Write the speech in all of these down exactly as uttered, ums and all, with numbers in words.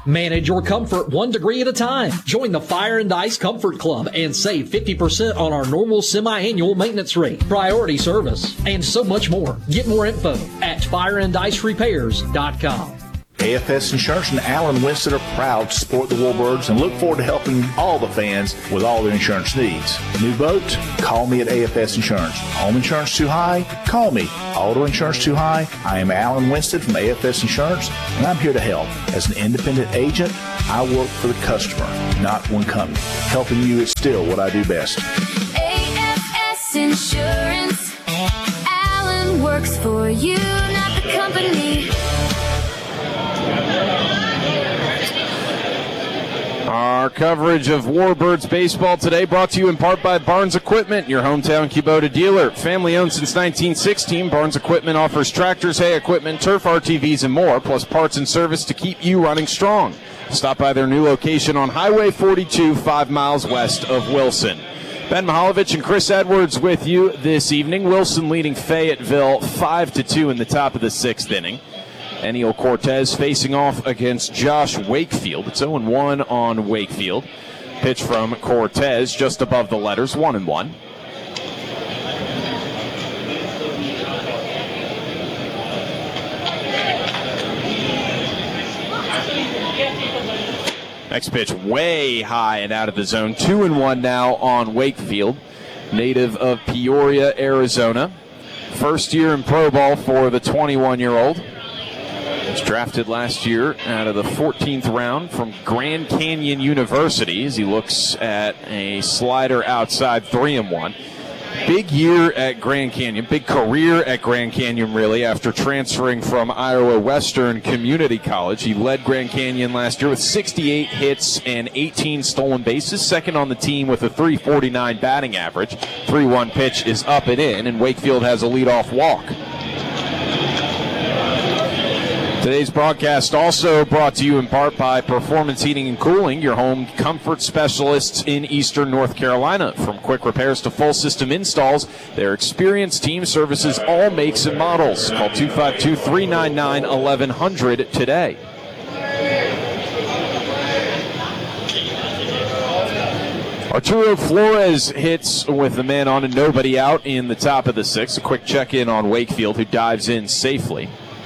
Manage your comfort one degree at a time. Join the Fire and Ice Comfort Club and save fifty percent on our normal semi-annual maintenance rate, priority service, and so much more. Get more info at fire and ice repairs dot com. A F S Insurance and Alan Winston are proud to support the Warbirds and look forward to helping all the fans with all their insurance needs. New boat? Call me at A F S Insurance. Home insurance too high? Call me. Auto insurance too high? I am Alan Winston from A F S Insurance, and I'm here to help. As an independent agent, I work for the customer, not one company. Helping you is still what I do best. A F S Insurance. Alan works for you, not the company. Our coverage of Warbirds baseball today brought to you in part by Barnes Equipment, your hometown Kubota dealer. Family owned since nineteen sixteen, Barnes Equipment offers tractors, hay equipment, turf R T Vs, and more, plus parts and service to keep you running strong. Stop by their new location on Highway forty-two, five miles west of Wilson. Ben Mihaljevic and Chris Edwards with you this evening. Wilson leading Fayetteville five to two in the top of the sixth inning. Eniel Cortez facing off against Josh Wakefield. It's oh and one on Wakefield. Pitch from Cortez just above the letters, one and one. Next pitch way high and out of the zone. Two and one now on Wakefield, native of Peoria, Arizona. First year in pro ball for the twenty-one-year-old. Was drafted last year out of the fourteenth round from Grand Canyon University as he looks at a slider outside, three and one. Big year at Grand Canyon, big career at Grand Canyon, really, after transferring from Iowa Western Community College. He led Grand Canyon last year with sixty-eight hits and eighteen stolen bases, second on the team with a three forty-nine batting average. three one pitch is up and in, and Wakefield has a leadoff walk. Today's broadcast also brought to you in part by Performance Heating and Cooling, your home comfort specialists in Eastern North Carolina. From quick repairs to full system installs, their experienced team services all makes and models. Call two five two, three nine nine, eleven hundred today. Arturo Flores hits with the man on and nobody out in the top of the sixth. A quick check-in on Wakefield, who dives in safely.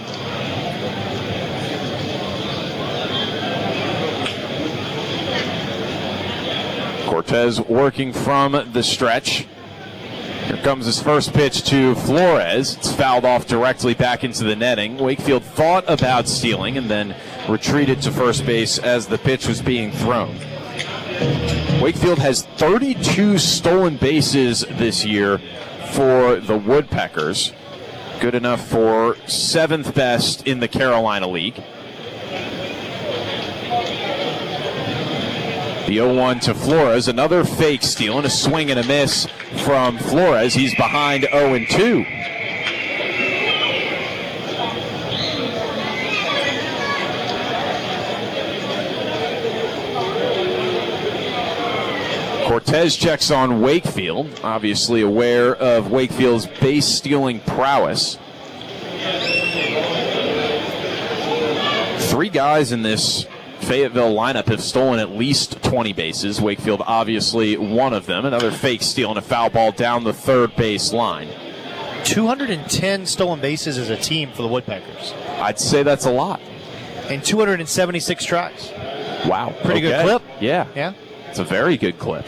Cortez working from the stretch. Here comes his first pitch to Flores. It's fouled off directly back into the netting. Wakefield thought about stealing and then retreated to first base as the pitch was being thrown. Wakefield has thirty-two stolen bases this year for the Woodpeckers. Good enough for seventh best in the Carolina League. The oh one to Flores, another fake steal and a swing and a miss from Flores. He's behind oh and two. Cortez checks on Wakefield, obviously aware of Wakefield's base stealing prowess. Three guys in this Fayetteville lineup have stolen at least twenty bases. Wakefield obviously one of them. Another fake steal and a foul ball down the third base line. two hundred ten stolen bases as a team for the Woodpeckers. I'd say that's a lot. And two hundred seventy-six tries. Wow. Pretty okay. good clip. Yeah. Yeah. It's a very good clip.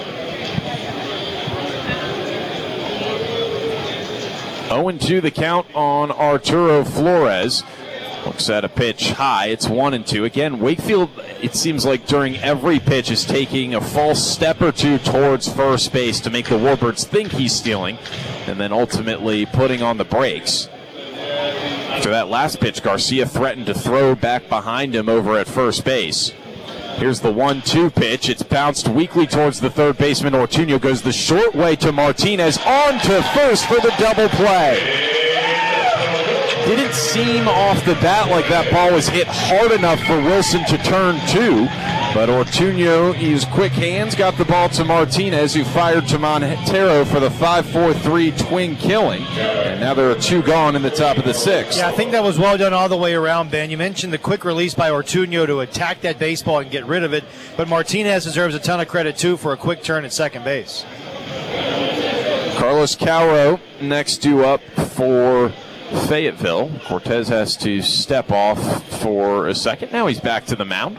oh and two the count on Arturo Flores. Looks at a pitch high. It's one and two. Again, Wakefield, it seems like during every pitch is taking a false step or two towards first base to make the Warbirds think he's stealing, and then ultimately putting on the brakes. After that last pitch, Garcia threatened to throw back behind him over at first base. Here's the one two pitch. It's bounced weakly towards the third baseman. Ortuño goes the short way to Martinez. On to first for the double play. Didn't seem off the bat like that ball was hit hard enough for Wilson to turn two. But Ortuño used quick hands, got the ball to Martinez, who fired to Montero for the five four three twin killing. And now there are two gone in the top of the sixth. Yeah, I think that was well done all the way around, Ben. You mentioned the quick release by Ortuño to attack that baseball and get rid of it, but Martinez deserves a ton of credit, too, for a quick turn at second base. Carlos Cauro next due up for Fayetteville. Cortez has to step off for a second. Now he's back to the mound.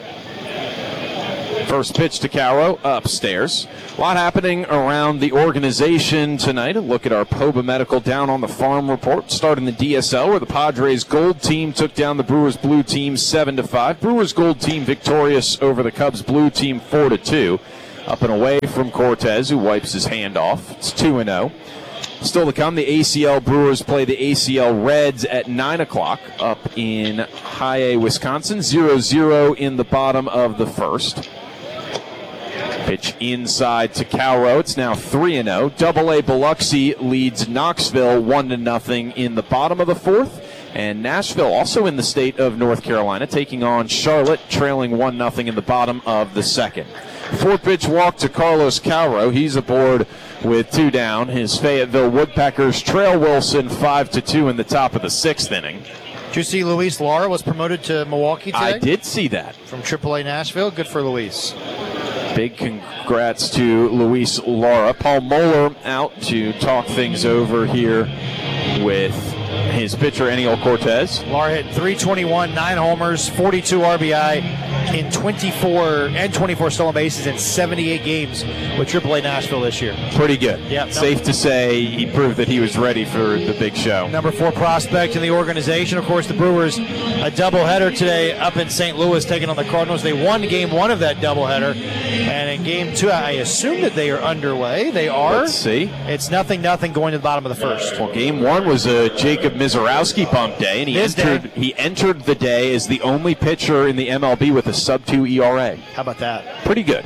First pitch to Cauro, upstairs. A lot happening around the organization tonight. A look at our P O B A Medical Down on the Farm report. Starting the D S L, where the Padres Gold team took down the Brewers Blue team seven to five. Brewers Gold team victorious over the Cubs Blue team four to two. Up and away from Cortez, who wipes his hand off. It's two and oh. Still to come, the A C L Brewers play the A C L Reds at nine o'clock up in High A, Wisconsin. zero zero in the bottom of the first. Pitch inside to Cauro. It's now three and oh. Double A Biloxi leads Knoxville one to nothing in the bottom of the fourth. And Nashville, also in the state of North Carolina, taking on Charlotte, trailing one nothing in the bottom of the second. Fourth pitch walk to Carlos Cauro. He's aboard with two down. His Fayetteville Woodpeckers trail Wilson five to two in the top of the sixth inning. Did you see Luis Lara was promoted to Milwaukee today? I did see that. From triple A Nashville. Good for Luis. Big congrats to Luis Lara. Paul Moeller out to talk things over here with his pitcher, Eniel Cortez. Lara hit three twenty-one, nine homers, forty-two R B I in twenty-four and twenty-four stolen bases in seventy-eight games with triple A Nashville this year. Pretty good. Yeah, safe to say he proved that he was ready for the big show. Number four prospect in the organization. Of course, the Brewers, a doubleheader today up in Saint Louis taking on the Cardinals. They won game one of that doubleheader. And in game two, I assume that they are underway. They are. Let's see. It's nothing, nothing going to the bottom of the first. Well, game one was a Jacob Mizorowski bump day, and he His entered. day. He entered the day as the only pitcher in the M L B with a sub two E R A. How about that? Pretty good.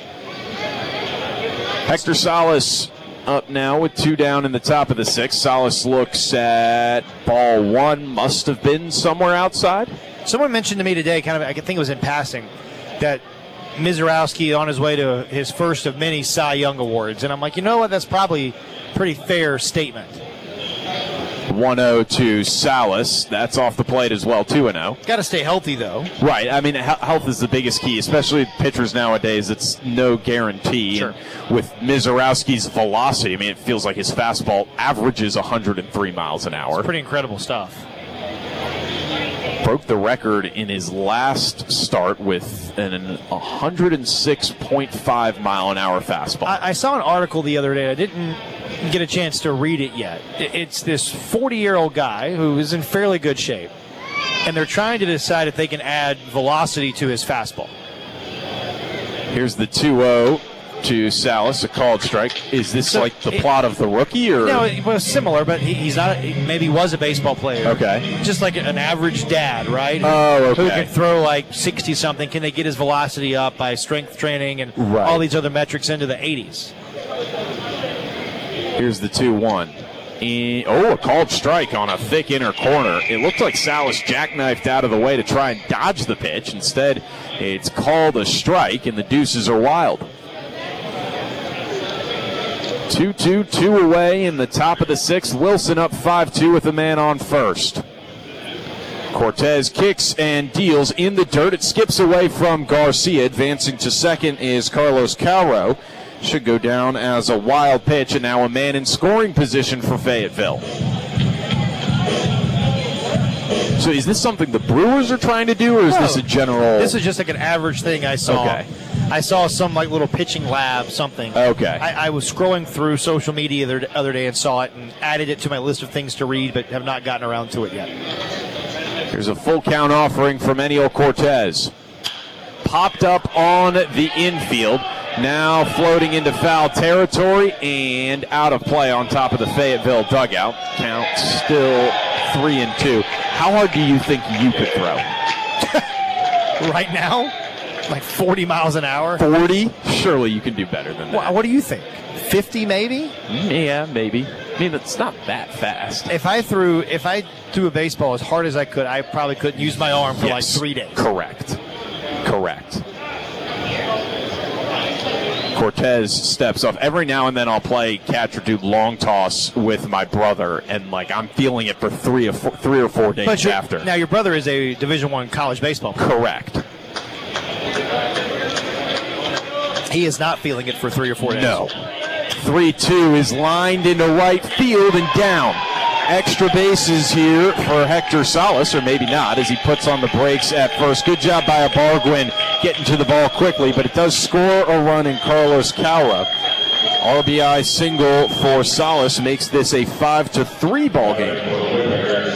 Hector Salas up now with two down in the top of the sixth. Salas looks at ball one. Must have been somewhere outside. Someone mentioned to me today, kind of, I think it was in passing, that Mizorowski on his way to his first of many Cy Young awards. And I'm like, you know what? That's probably a pretty fair statement. one oh to Salas. That's off the plate as well, two and oh. Got to stay healthy, though. Right. I mean, he- health is the biggest key, especially pitchers nowadays. It's no guarantee. Sure. And with Mizorowski's velocity, I mean, it feels like his fastball averages one hundred three miles an hour. It's pretty incredible stuff. Broke the record in his last start with an one hundred six point five mile an hour fastball. I, I saw an article the other day. I didn't get a chance to read it yet. It, it's this forty-year-old guy who is in fairly good shape, and they're trying to decide if they can add velocity to his fastball. Here's the two oh to Salas, a called strike. Is this So like the it- plot of the rookie? Or? No, it was similar, but he, he's not. He maybe was a baseball player. Okay. Just like an average dad, right? Who- Oh, okay. Who can throw like sixty something? Can they get his velocity up by strength training and Right. all these other metrics into the eighties? Here's the two one. In, oh, a called strike on a thick inner corner. It looked like Salas jackknifed out of the way to try and dodge the pitch. Instead, it's called a strike, and the deuces are wild. two two, two away in the top of the sixth. Wilson up five two with a man on first. Cortez kicks and deals in the dirt. It skips away from Garcia. Advancing to second is Carlos Cauro. Should go down as a wild pitch, and now a man in scoring position for Fayetteville. So is this something the Brewers are trying to do, or is No. this a general? This is just like an average thing I saw. Okay. I saw some like little pitching lab something. Okay. I, I was scrolling through social media the other day and saw it and added it to my list of things to read, but have not gotten around to it yet. Here's a full count offering from Eniel Cortez. Popped up on the infield. Now floating into foul territory and out of play on top of the Fayetteville dugout. Count still three and two. How hard do you think you could throw? Right now, like forty miles an hour. forty? Surely you can do better than What, that. what do you think? fifty maybe? Yeah, maybe. I mean, it's not that fast. If I threw if I threw a baseball as hard as I could, I probably couldn't use my arm for Yes. like three days. Correct. Correct. Cortez steps off. Every now and then I'll play catch or do long toss with my brother, and like I'm feeling it for three or four, three or four days but after. Now your brother is a Division One college baseball player. Correct. He is not feeling it for three or four days. No. three two is lined into right field and down. Extra bases here for Hector Salas, or maybe not, as he puts on the brakes at first. Good job by Ibargüen getting to the ball quickly, but it does score a run in Carlos Caura. R B I single for Salas makes this a five to three ball game.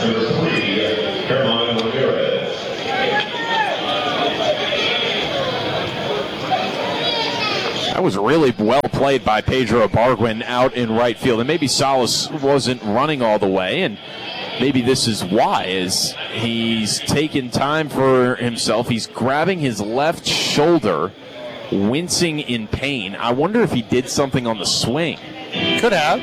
That was really well played by Pedro Ibargüen out in right field. And maybe Salas wasn't running all the way, and maybe this is why, is he's taken time for himself. He's grabbing his left shoulder, wincing in pain. I wonder if he did something on the swing. Could have.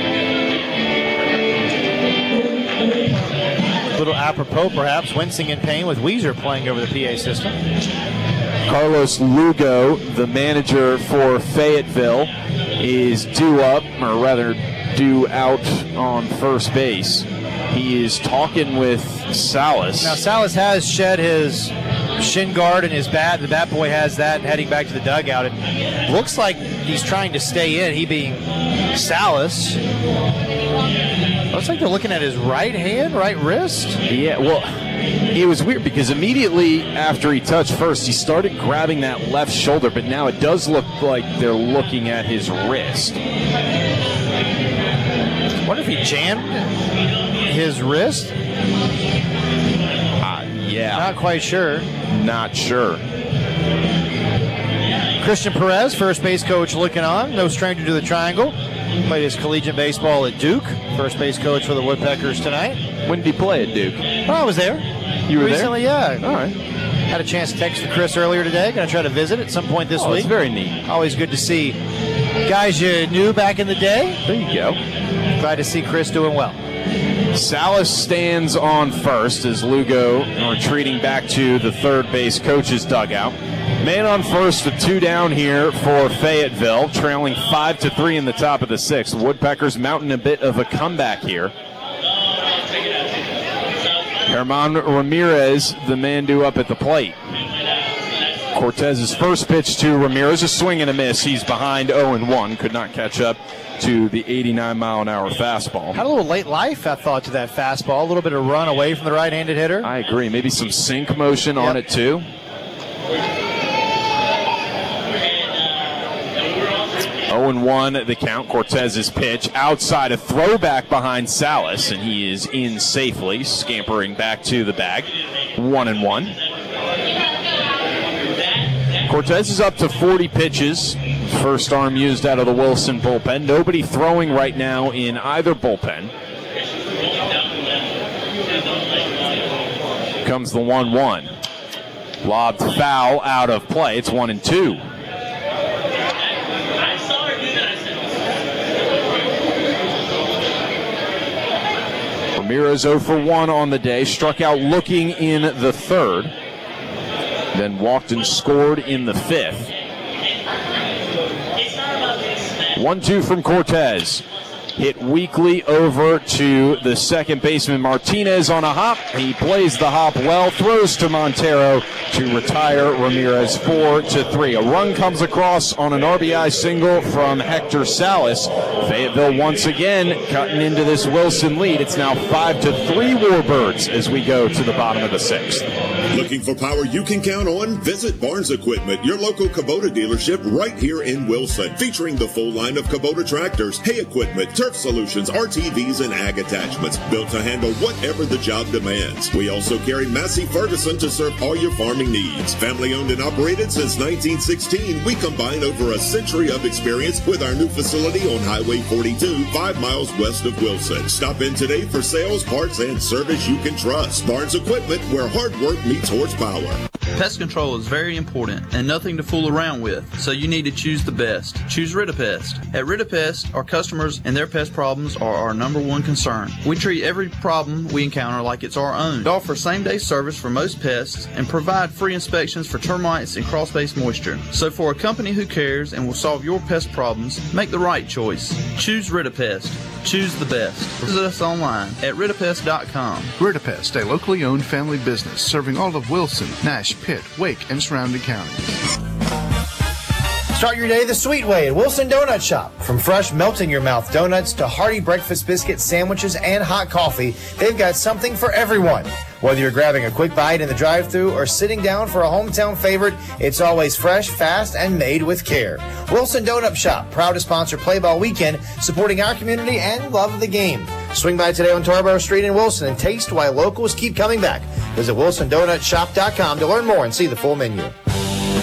A little apropos, perhaps, wincing in pain with Weezer playing over the P A system. Carlos Lugo, the manager for Fayetteville, is due up, or rather due out on first base. He is talking with Salas. Now, Salas has shed his shin guard and his bat. The bat boy has that heading back to the dugout. It looks like he's trying to stay in, he being Salas. Looks like they're looking at his right hand, right wrist. Yeah, well, it was weird because immediately after he touched first, he started grabbing that left shoulder, but now it does look like they're looking at his wrist. I wonder if he jammed his wrist? Uh, yeah. Not quite sure. Not sure. Christian Perez, first base coach, looking on. No stranger to the triangle. Played his collegiate baseball at Duke. First base coach for the Woodpeckers tonight. When did he play at Duke? Oh, I was there. You were Recently, there? yeah. All right. Had a chance to text with Chris earlier today. Going to try to visit at some point this oh, week. It's very neat. Always good to see guys you knew back in the day. There you go. Glad to see Chris doing well. Salas stands on first as Lugo retreating back to the third base coach's dugout. Man on first with two down here for Fayetteville, trailing five to three in the top of the sixth. Woodpeckers mounting a bit of a comeback here. Herman Ramirez, the man due up at the plate. Cortez's first pitch to Ramirez, a swing and a miss. He's behind oh and one, could not catch up to the eighty-nine mile an hour fastball. Had a little late life, I thought, to that fastball. A little bit of run away from the right-handed hitter. I agree. Maybe some sink motion yep. on it, too. oh and one the count. Cortez's pitch outside, a throwback behind Salas, and he is in safely, scampering back to the bag. one and one. Cortez is up to forty pitches. First arm used out of the Wilson bullpen. Nobody throwing right now in either bullpen. Comes the one one. Lobbed foul out of play. It's one and two. Ramirez oh for one on the day. Struck out looking in the third. Then walked and scored in the fifth. one two from Cortez. Hit weakly over to the second baseman Martinez on a hop. He plays the hop well, throws to Montero to retire Ramirez four to three. A run comes across on an R B I single from Hector Salas. Fayetteville once again cutting into this Wilson lead. It's now five to three Warbirds as we go to the bottom of the sixth. Looking for power you can count on? Visit Barnes Equipment, your local Kubota dealership right here in Wilson, featuring the full line of Kubota tractors, hay equipment, turf solutions, R T Vs, and ag attachments, built to handle whatever the job demands. We also carry Massey Ferguson to serve all your farming needs. Family owned and operated since nineteen sixteen, we combine over a century of experience with our new facility on Highway forty-two, five miles west of Wilson. Stop in today for sales, parts, and service you can trust. Barnes Equipment, where hard work meets horsepower. Pest control is very important and nothing to fool around with, so you need to choose the best. Choose Ritapest. At Ritapest, our customers and their pest problems are our number one concern. We treat every problem we encounter like it's our own. We offer same-day service for most pests and provide free inspections for termites and crawl-space moisture. So for a company who cares and will solve your pest problems, make the right choice. Choose Ritapest. Choose the best. Visit us online at ritapest dot com. Ritapest, a locally owned family business serving all of Wilson, Nash, Pitt, Wake, and surrounding counties. Start your day the sweet way at Wilson Donut Shop. From fresh melt-in-your-mouth donuts to hearty breakfast biscuits, sandwiches, and hot coffee, they've got something for everyone. Whether you're grabbing a quick bite in the drive-thru or sitting down for a hometown favorite, it's always fresh, fast, and made with care. Wilson Donut Shop, proud to sponsor Play Ball Weekend, supporting our community and love of the game. Swing by today on Tarboro Street in Wilson and taste why locals keep coming back. Visit wilson donut shop dot com to learn more and see the full menu.